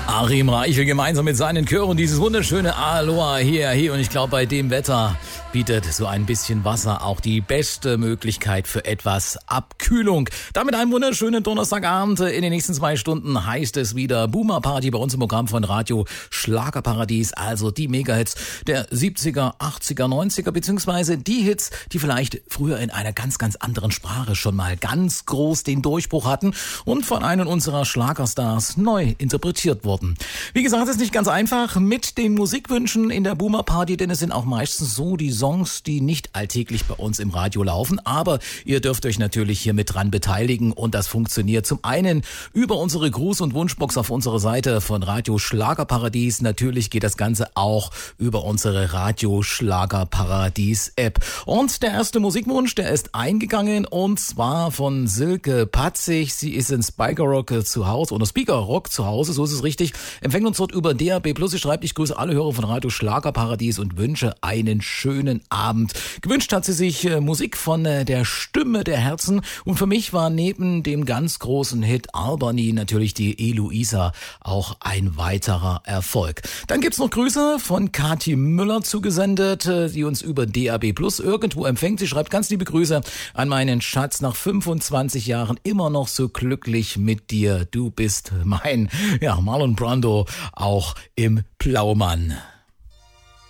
Achim Reichel gemeinsam mit seinen Chören dieses wunderschöne Aloha hier, hier. Und ich glaube, bei dem Wetter bietet so ein bisschen Wasser auch die beste Möglichkeit für etwas Abkühlung. Damit einen wunderschönen Donnerstagabend. In den nächsten 2 Stunden heißt es wieder Boomer Party bei uns im Programm von Radio Schlagerparadies. Also die Megahits der 70er, 80er, 90er, beziehungsweise die Hits, die vielleicht früher in einer ganz, ganz anderen Sprache schon mal ganz groß den Durchbruch hatten und von einem unserer Schlagerstars neu interpretiert wurden. Wie gesagt, es ist nicht ganz einfach mit den Musikwünschen in der Boomer Party, denn es sind auch meistens so die Songs, die nicht alltäglich bei uns im Radio laufen, aber ihr dürft euch natürlich hier mit dran beteiligen und das funktioniert zum einen über unsere Gruß- und Wunschbox auf unserer Seite von Radio Schlagerparadies. Natürlich geht das Ganze auch über unsere Radio Schlagerparadies App. Und der erste Musikwunsch, der ist eingegangen und zwar von Silke Patzig. Sie ist in Speakerrock zu Hause oder Speakerrock zu Hause, so ist es richtig. Empfängt uns dort über DAB+. Sie schreibt, ich grüße alle Hörer von Radio Schlagerparadies und wünsche einen schönen Abend. Gewünscht hat sie sich Musik von der Stimme der Herzen und für mich war neben dem ganz großen Hit Albany natürlich die Eloisa auch ein weiterer Erfolg. Dann gibt's noch Grüße von Kathi Müller zugesendet, die uns über DAB+ irgendwo empfängt. Sie schreibt ganz liebe Grüße an meinen Schatz, nach 25 Jahren immer noch so glücklich mit dir. Du bist mein, Marlon Brando, auch im Plaumann.